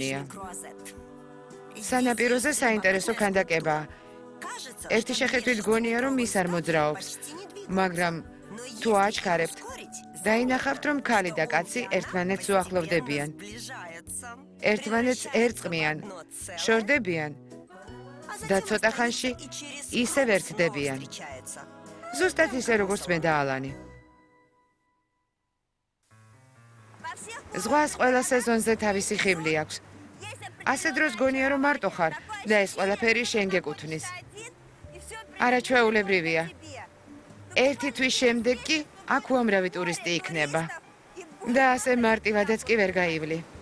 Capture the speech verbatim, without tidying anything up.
მგონია. სანაპიროზე საინტერესო ქანდაკებაა. ერთი შეხედვით გონია, რომ ის არ მოძრაობს, მაგრამ თუ აჩქარებთ, დაინახავთ, რომ ქალი და კაცი ერთმანეთს უახლოვდებიან. ერთმანეთს ერწყმიან, შორდებიან და ცოტა ხანში ისევ ერთდებიან. ზუსტად ისე, როგორც მე და ალანი. ზღვას ყველა სეზონზე თავისი ხიბლი აქვს. ასე დროს გონია, რომ მარტო ხარ და ეს ყველაფერი შენ გეკუთვნის. არაჩვეულებრივია. ერთი თვის შემდეგ კი აქ უამრავი ტურისტი იქნება. და ასე მარტივადაც კი ვერ გაივლი.